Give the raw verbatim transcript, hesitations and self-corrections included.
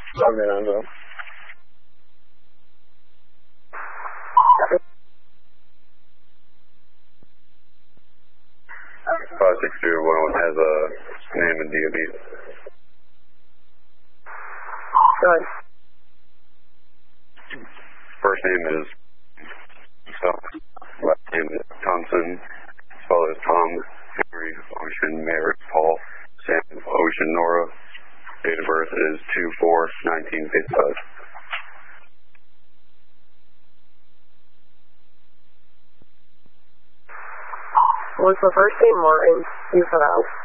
Okay, I'm done. five six two one one has a name and D O B. Good. First name is last name is Thompson, spelled as Tom, Henry, Ocean, Mary, Paul, Sam, Ocean, Nora. Date of birth is two four nineteen fifty-five. Was the first name Martin? You cut out.